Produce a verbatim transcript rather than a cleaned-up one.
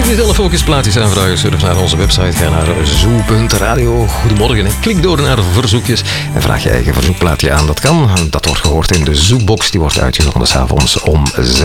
je zelf ook eens plaatjes aanvragen? Surf naar onze website, ga naar zoo punt radio. Goedemorgen en klik door naar verzoekjes en vraag je eigen verzoekplaatje aan. Dat kan. Dat wordt gehoord in de Zoekbox. Die wordt uitgezonden 's avonds om zes